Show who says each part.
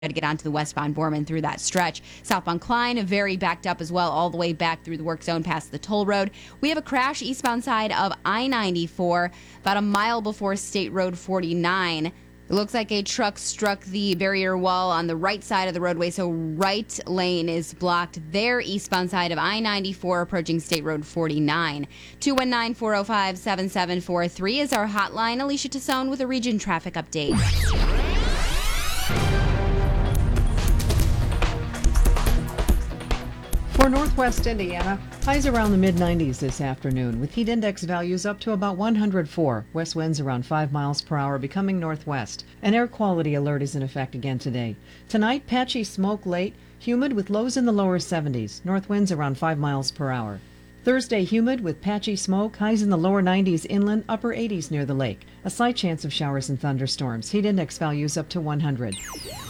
Speaker 1: Got to get onto the westbound Borman through that stretch. Southbound Klein, very backed up as well, all the way back through the work zone past the toll road. We have a crash eastbound side of I-94, about a mile before State Road 49. It looks like a truck struck the barrier wall on the right side of the roadway, so right lane is blocked there, eastbound side of I-94, approaching State Road 49. 219-405-7743 is our hotline. Alicia Tassone with a region traffic update.
Speaker 2: For northwest Indiana, highs around the mid-90s this afternoon, with heat index values up to about 104. West winds around 5 miles per hour, becoming northwest. An air quality alert is in effect again today. Tonight, patchy smoke late, humid with lows in the lower 70s. North winds around 5 miles per hour. Thursday, humid with patchy smoke, highs in the lower 90s inland, upper 80s near the lake. A slight chance of showers and thunderstorms. Heat index values up to 100.